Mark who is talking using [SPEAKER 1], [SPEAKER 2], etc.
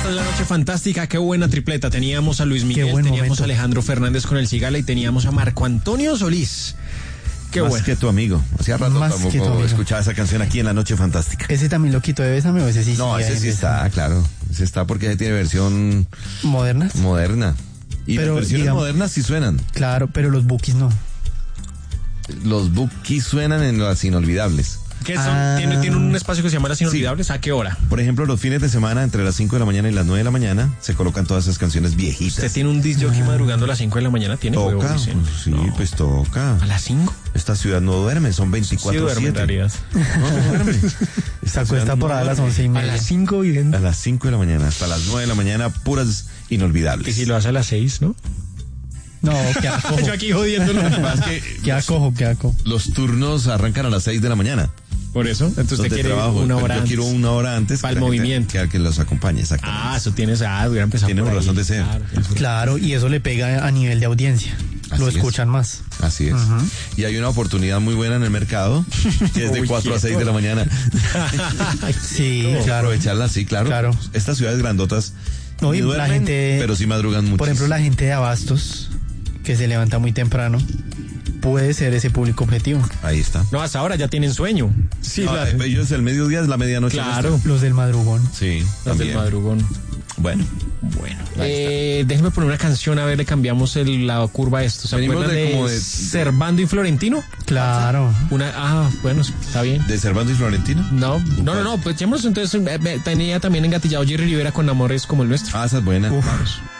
[SPEAKER 1] de la noche fantástica, qué buena tripleta. Teníamos a Luis Miguel, teníamos
[SPEAKER 2] momento.
[SPEAKER 1] a Alejandro Fernández con El Cigala y teníamos a Marco Antonio Solís. Qué
[SPEAKER 3] Más
[SPEAKER 1] bueno.
[SPEAKER 3] que tu amigo. Hacía rato
[SPEAKER 2] Más que tu
[SPEAKER 3] tampoco
[SPEAKER 2] amigo.
[SPEAKER 3] escuchaba esa canción aquí en La Noche Fantástica.
[SPEAKER 2] Ese también lo quito de Bésame o ese sí.
[SPEAKER 3] No,
[SPEAKER 2] sigue
[SPEAKER 3] ese
[SPEAKER 2] ahí
[SPEAKER 3] sí
[SPEAKER 2] en Bésame?
[SPEAKER 3] está, claro. Ese está porque ese tiene versión
[SPEAKER 2] ¿Modernas?
[SPEAKER 3] moderna. Y
[SPEAKER 2] Pero,
[SPEAKER 3] las versiones
[SPEAKER 2] digamos-
[SPEAKER 3] modernas sí suenan.
[SPEAKER 2] Claro, pero los bookies no.
[SPEAKER 3] Los bookies suenan en las inolvidables.
[SPEAKER 1] ¿Qué son? ¿Tiene un espacio que se llama Las Inolvidables? ¿A qué hora?
[SPEAKER 3] Por ejemplo, los fines de semana, entre las 5 de la mañana y las 9 de la mañana, se colocan todas esas canciones viejitas.
[SPEAKER 1] ¿Usted tiene un disc jockey madrugando a las 5 de la mañana? ¿Tiene huevo,
[SPEAKER 3] Toca,
[SPEAKER 1] Vicente?
[SPEAKER 3] pues sí,
[SPEAKER 1] No.
[SPEAKER 3] pues toca.
[SPEAKER 1] ¿A las 5?
[SPEAKER 3] Esta ciudad no duerme, son 24/7.
[SPEAKER 1] Sí duerme en realidad.
[SPEAKER 3] No duerme.
[SPEAKER 2] Se
[SPEAKER 3] Esta
[SPEAKER 2] acuesta
[SPEAKER 3] ciudad
[SPEAKER 2] por
[SPEAKER 3] no
[SPEAKER 2] ahí a las
[SPEAKER 3] duerme.
[SPEAKER 2] 11:30.
[SPEAKER 1] A las 5, Vicente.
[SPEAKER 3] A las 5 de la mañana, hasta las 9 de la mañana, puras inolvidables.
[SPEAKER 1] Y si lo hace a las 6, ¿no?
[SPEAKER 2] No, queda cojo.
[SPEAKER 1] Yo aquí jodiéndolo.
[SPEAKER 3] Más que
[SPEAKER 2] Queda cojo.
[SPEAKER 3] los turnos arrancan a las 6 de la mañana.
[SPEAKER 1] Por eso, entonces usted
[SPEAKER 3] Donde
[SPEAKER 1] quiere
[SPEAKER 3] trabajo,
[SPEAKER 1] una
[SPEAKER 3] pero
[SPEAKER 1] hora
[SPEAKER 3] yo
[SPEAKER 1] antes.
[SPEAKER 3] quiero una hora antes
[SPEAKER 1] Para el
[SPEAKER 3] la gente-
[SPEAKER 1] movimiento.
[SPEAKER 3] que los acompañe, exactamente.
[SPEAKER 1] Eso tienes. Hubiera empezado
[SPEAKER 3] Tiene
[SPEAKER 1] por ahí.
[SPEAKER 3] razón de ser.
[SPEAKER 1] Claro.
[SPEAKER 2] Claro, y eso le pega a nivel de audiencia.
[SPEAKER 3] Así
[SPEAKER 2] Lo
[SPEAKER 3] es.
[SPEAKER 2] escuchan más.
[SPEAKER 3] Así es. Y hay una oportunidad muy buena en el mercado, que es de
[SPEAKER 1] Uy,
[SPEAKER 3] 4 a 6 de la mañana.
[SPEAKER 2] Sí, claro.
[SPEAKER 3] Aprovecharla, sí, claro.
[SPEAKER 2] Claro.
[SPEAKER 3] Estas ciudades grandotas
[SPEAKER 2] No,
[SPEAKER 3] ni
[SPEAKER 2] y la
[SPEAKER 3] duermen,
[SPEAKER 2] gente-
[SPEAKER 3] pero sí madrugan mucho.
[SPEAKER 2] Por ejemplo, la gente de Abastos, que se levanta muy temprano, puede ser ese público objetivo.
[SPEAKER 3] Ahí está.
[SPEAKER 1] No, hasta ahora ya tienen sueño. Sí,
[SPEAKER 3] No, ellos el mediodía es la medianoche.
[SPEAKER 1] claro.
[SPEAKER 3] nuestra.
[SPEAKER 2] Los del madrugón.
[SPEAKER 3] Sí,
[SPEAKER 1] Los
[SPEAKER 3] también.
[SPEAKER 1] del madrugón.
[SPEAKER 3] Bueno,
[SPEAKER 1] Bueno, déjeme poner una canción, a ver, le cambiamos la curva a esto. ¿Se
[SPEAKER 3] Venimos
[SPEAKER 1] acuerdan
[SPEAKER 3] de
[SPEAKER 1] de,
[SPEAKER 3] como de-
[SPEAKER 1] Servando y Florentino?
[SPEAKER 2] Claro.
[SPEAKER 1] Bueno, está bien.
[SPEAKER 3] ¿de Servando y Florentino?
[SPEAKER 1] No, pues echémonos entonces, tenía también engatillado Jerry Rivera con Amores como el nuestro.
[SPEAKER 3] Ah, esa es buena.
[SPEAKER 2] Uf.
[SPEAKER 3] Vamos.